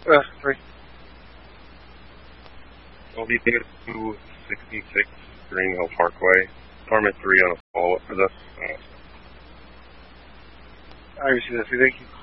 3. LD 266 Green Hill Parkway. Torment 3 on a follow-up for this. I received that. Thank you.